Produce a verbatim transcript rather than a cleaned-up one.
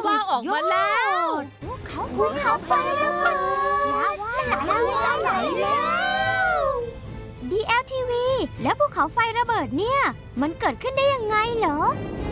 ว้าวออกมาแล้วเขาภูเขาไฟระเบิดลาวาไหลแล้ว ดี แอล ที วี แล้วภูเขาไฟระเบิดเนี่ยมันเกิดขึ้นได้ยังไงเหรอ